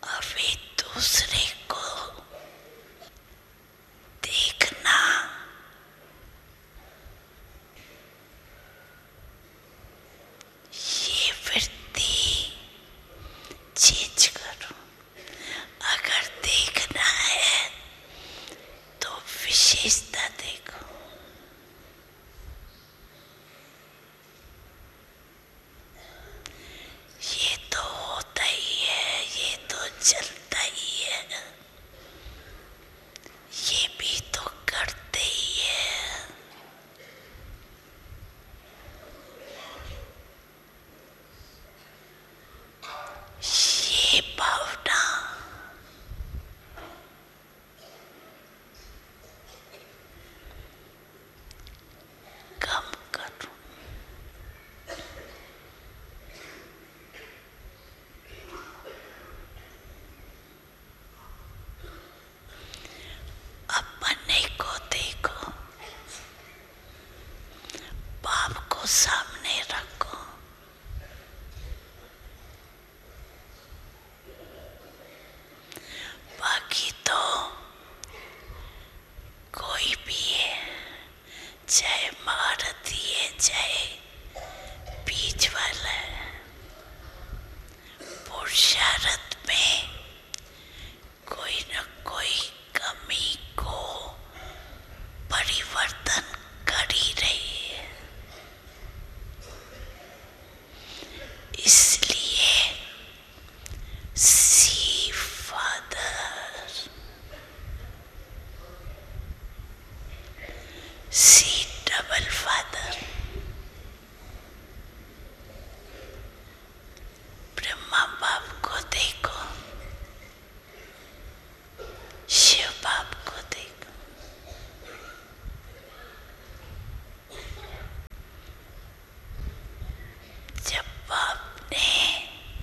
अभी दूसरे को देखना, ये वृत्ति चेंज करो। अगर देखना है तो विशेषता देखो। ये तो होता ही है, ये तो चलता ही है, ये भी तो करते ही है। ये भावना कम करो। अपने को देखो, बाप को सामने रखो। बाकी तो कोई भी है, चाहे महारथी है, चाहे बीच वाला है, पुरुषार्थ में कोई न कोई कमी को परिवर्तन कर ही रही है। इसलिए सी father, C double father, Brahma बाप को देखो, शिव बाप को देखो। जब बाप ने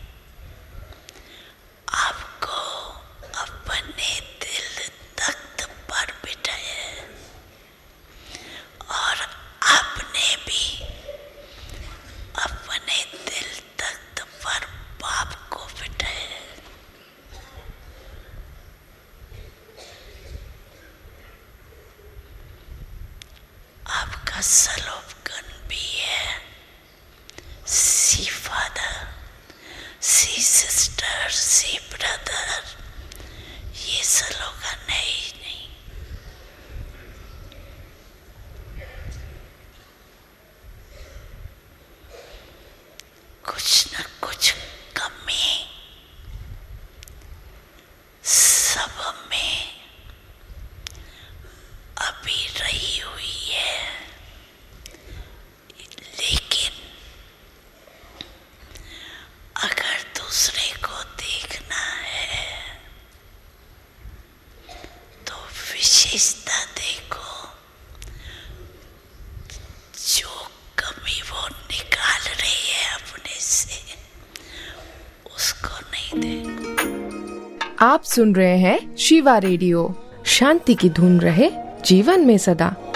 आपको अपने दिल तख्त पर बिठाया और आपने भी अपने दिल तख्त पर बाप को बिठाया, आपका सलोकन भी है सी फादर, सी सिस्टर, सी ब्रदर। ये सलोकन है ही नहीं। कुछ न कुछ कमी सब में अभी रही हुई है, लेकिन अगर दूसरे को देखना है तो विशेषता देखो। जो कमी वो निकाल रही है अपने से, उसको नहीं देखो। आप सुन रहे हैं शिवा रेडियो। शांति की धुन रहे जीवन में सदा।